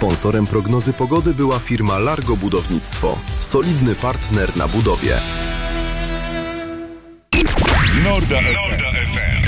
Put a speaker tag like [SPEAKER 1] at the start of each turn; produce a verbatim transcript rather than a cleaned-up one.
[SPEAKER 1] Sponsorem prognozy pogody była firma Largo Budownictwo. Solidny partner na budowie.
[SPEAKER 2] Norda F M.